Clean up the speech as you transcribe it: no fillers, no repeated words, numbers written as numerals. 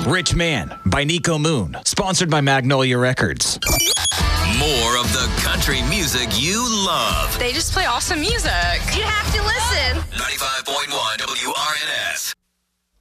Rich Man by Nico Moon, sponsored by Magnolia Records. More of the country music you love. They just play awesome music. You have